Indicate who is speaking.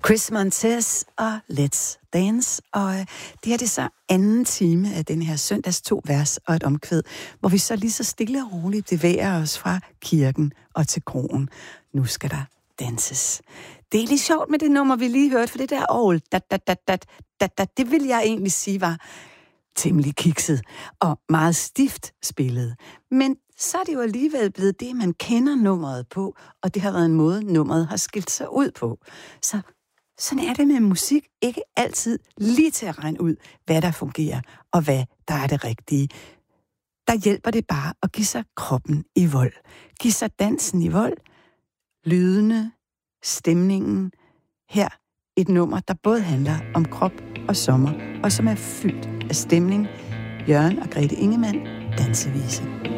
Speaker 1: Chris Montez og Let's Dance, og det her det er så anden time af den her søndags 2 vers og et omkvæd, hvor vi så lige så stille og roligt bevæger os fra kirken og til kroen. Nu skal der danses. Det er lidt sjovt med det nummer, vi lige hørte, for det der all, det vil jeg egentlig sige var temmelig kikset og meget stift spillet. Men så er det jo alligevel blevet det, man kender nummeret på, og det har været en måde, nummeret har skilt sig ud på. Så sådan er det med musik. Ikke altid lige til at regne ud, hvad der fungerer, og hvad der er det rigtige. Der hjælper det bare at give sig kroppen i vold. Give sig dansen i vold. Lydene, stemningen. Her et nummer, der både handler om krop og sommer, og som er fyldt af stemning. Jørgen og Grete Ingemann, dansevise.